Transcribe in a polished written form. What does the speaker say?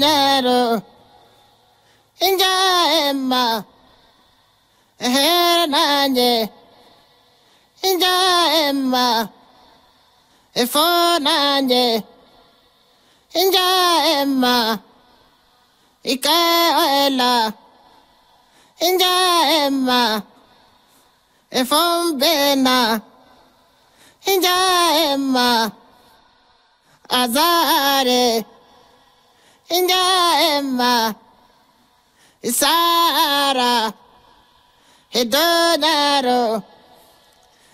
Nero, Inja Emma, Hernanye, Inja Emma, Efonanye, Inja Emma, Ikaela, Inja Emma, Efombena, Inja Emma, Azare, Inja Emma, Isara, Hedonaro,